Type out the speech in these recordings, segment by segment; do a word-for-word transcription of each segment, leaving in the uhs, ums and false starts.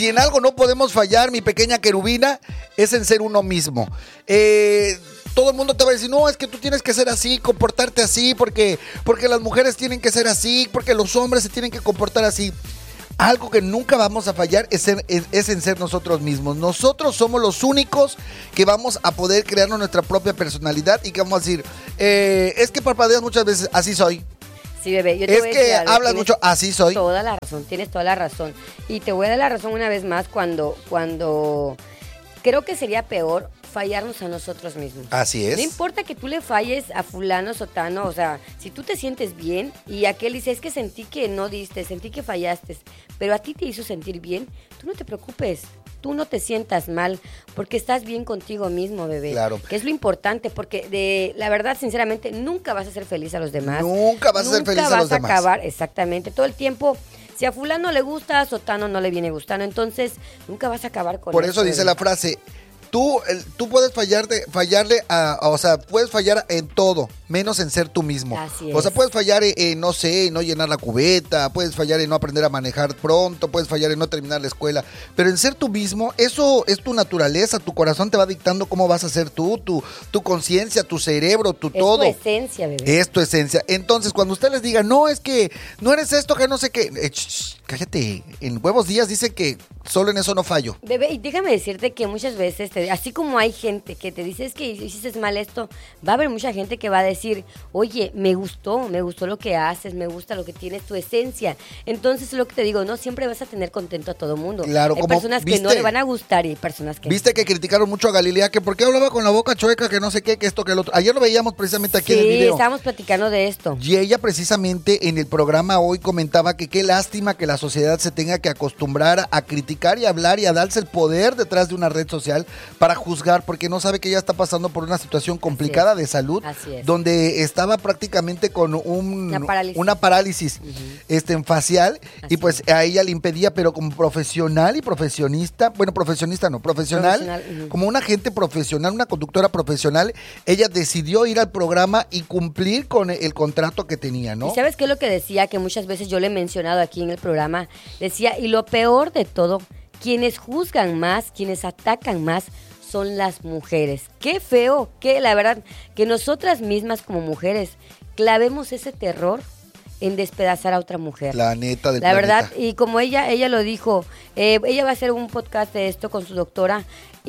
Si en algo no podemos fallar, mi pequeña querubina, es en ser uno mismo. Eh... Todo el mundo te va a decir, no, es que tú tienes que ser así, comportarte así, porque, porque las mujeres tienen que ser así, porque los hombres se tienen que comportar así. Algo que nunca vamos a fallar es, ser, es, es en ser nosotros mismos. Nosotros somos los únicos que vamos a poder crearnos nuestra propia personalidad y que vamos a decir, eh, es que parpadeas muchas veces, así soy. Sí, bebé, yo te es voy a que decir algo, hablas mucho, así soy. Toda la razón, tienes toda la razón. Y te voy a dar la razón una vez más cuando, cuando creo que sería peor fallarnos a nosotros mismos. Así es. No importa que tú le falles a fulano, sotano, o sea, si tú te sientes bien y aquel dice, es que sentí que no diste, sentí que fallaste, pero a ti te hizo sentir bien, tú no te preocupes, tú no te sientas mal, porque estás bien contigo mismo, bebé. Claro. Que es lo importante, porque de la verdad, sinceramente, nunca vas a ser feliz a los demás. Nunca vas a ser feliz a los demás. Nunca vas a acabar, exactamente, todo el tiempo. Si a fulano le gusta, a sotano no le viene gustando, entonces nunca vas a acabar con Por eso. eso dice bebé. la frase, tú, el, tú puedes fallarte, fallarle a, a, o sea, puedes fallar en todo, menos en ser tú mismo. Así O sea, es. puedes fallar en, en, no sé, en no llenar la cubeta, puedes fallar en no aprender a manejar pronto, puedes fallar en no terminar la escuela, pero en ser tú mismo, eso es tu naturaleza, tu corazón te va dictando cómo vas a ser tú, tu, tu conciencia, tu cerebro, tu Es todo. tu esencia, bebé. Es tu esencia. Entonces, cuando usted les diga, no, es que no eres esto, que no sé qué, eh, sh, cállate, en Huevos Días dice que solo en eso no fallo. Bebé, y déjame decirte que muchas veces, te, así como hay gente que te dice, es que hiciste mal esto, va a haber mucha gente que va a decir, oye, me gustó, me gustó lo que haces, me gusta lo que tienes, tu esencia. Entonces, lo que te digo, no siempre vas a tener contento a todo mundo. Claro, hay como, personas ¿viste? que no le van a gustar y hay personas que Viste que criticaron mucho a Galilea, que por qué hablaba con la boca chueca, que no sé qué, que esto, que el otro. Ayer lo veíamos precisamente aquí sí, en el video. estábamos platicando de esto. Y ella precisamente en el programa hoy comentaba que qué lástima que la sociedad se tenga que acostumbrar a criticar y hablar y a darse el poder detrás de una red social para juzgar, porque no sabe que ella está pasando por una situación complicada de salud, Así es. donde estaba prácticamente con un, Una parálisis, una parálisis uh-huh. este, en facial, Así y pues a ella le impedía, pero como profesional y profesionista, bueno, profesionista no, profesional, Profesional, uh-huh. como una agente profesional, una conductora profesional, ella decidió ir al programa y cumplir con el contrato que tenía, ¿no? ¿Y sabes qué es lo que decía? Que muchas veces yo le he mencionado aquí en el programa. Decía, y lo peor de todo, quienes juzgan más, quienes atacan más, son las mujeres. Qué feo, que la verdad, que nosotras mismas como mujeres clavemos ese terror en despedazar a otra mujer. La neta del La planeta. verdad, y como ella ella lo dijo, eh, ella va a hacer un podcast de esto con su doctora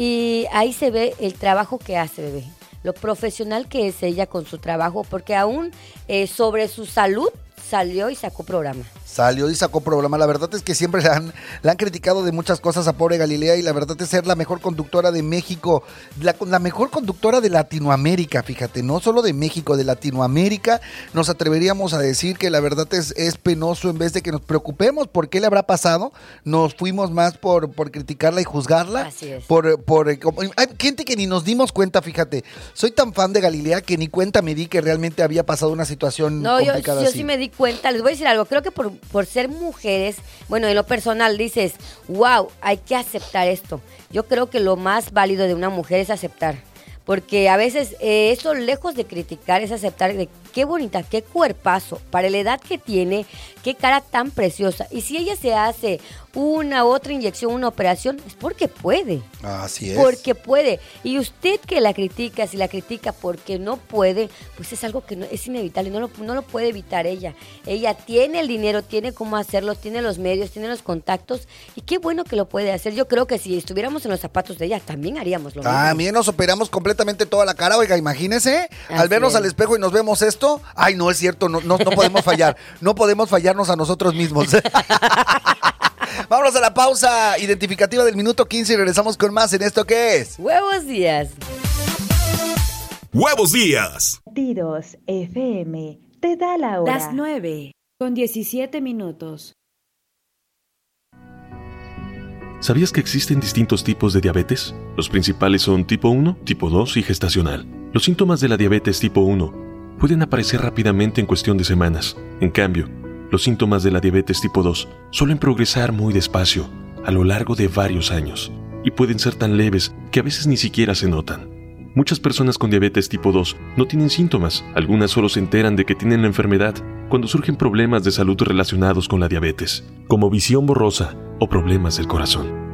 y ahí se ve el trabajo que hace, bebé. Lo profesional que es ella con su trabajo, porque aún eh, sobre su salud salió y sacó programa. Salió y sacó programa. La verdad es que siempre le han, le han criticado de muchas cosas a pobre Galilea, y la verdad es ser la mejor conductora de México, la, la mejor conductora de Latinoamérica, fíjate, no solo de México, de Latinoamérica. Nos atreveríamos a decir que la verdad es, es penoso, en vez de que nos preocupemos por qué le habrá pasado, nos fuimos más por, por criticarla y juzgarla. Así es. Por, por, como, hay gente que ni nos dimos cuenta, fíjate. Soy tan fan de Galilea que ni cuenta me di que realmente había pasado una situación No, yo, complicada yo así. sí me di cuenta. Les voy a decir algo. Creo que por, por ser mujeres, bueno, en lo personal dices, wow, hay que aceptar esto. Yo creo que lo más válido de una mujer es aceptar. Porque a veces eh, eso, lejos de criticar, es aceptar de qué bonita, qué cuerpazo, para la edad que tiene, qué cara tan preciosa. Y si ella se hace una otra inyección, una operación, es porque puede. Así es. Porque puede. Y usted que la critica, si la critica porque no puede, pues es algo que no, es inevitable, no lo, no lo puede evitar ella. Ella tiene el dinero, tiene cómo hacerlo, tiene los medios, tiene los contactos, y qué bueno que lo puede hacer. Yo creo que si estuviéramos en los zapatos de ella, también haríamos lo mismo. También nos operamos completamente toda la cara, oiga, imagínese, Así al vernos es. al espejo y nos vemos esto, ay, no es cierto, no, no, no podemos fallar, no podemos fallarnos a nosotros mismos. Vámonos a la pausa identificativa del minuto quince y regresamos con más en esto que es Huevos Días. Huevos Días. Latidos F M te da la hora. Las nueve con diecisiete minutos. ¿Sabías que existen distintos tipos de diabetes? Los principales son tipo uno, tipo dos y gestacional. Los síntomas de la diabetes tipo uno pueden aparecer rápidamente en cuestión de semanas. En cambio, los síntomas de la diabetes tipo dos suelen progresar muy despacio, a lo largo de varios años, y pueden ser tan leves que a veces ni siquiera se notan. Muchas personas con diabetes tipo dos no tienen síntomas, algunas solo se enteran de que tienen la enfermedad cuando surgen problemas de salud relacionados con la diabetes, como visión borrosa o problemas del corazón.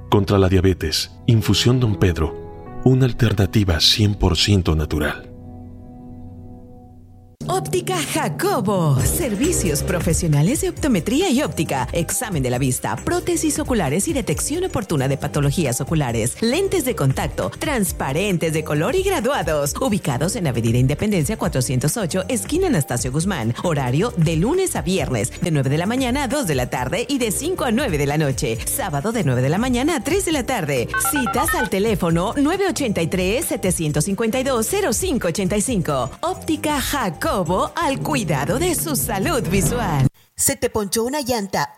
Contra la diabetes, Infusión Don Pedro, una alternativa cien por ciento natural. Óptica Jacobo. Servicios profesionales de optometría y óptica, examen de la vista, prótesis oculares y detección oportuna de patologías oculares, lentes de contacto, transparentes de color y graduados. Ubicados en Avenida Independencia cuatrocientos ocho, esquina Anastasio Guzmán. Horario de lunes a viernes, de nueve de la mañana a dos de la tarde y de cinco a nueve de la noche. Sábado de nueve de la mañana a tres de la tarde. Citas al teléfono nueve ocho tres, siete cinco dos, cero cinco ocho cinco. Óptica Jacobo, al cuidado de su salud visual. ¿Se te ponchó una llanta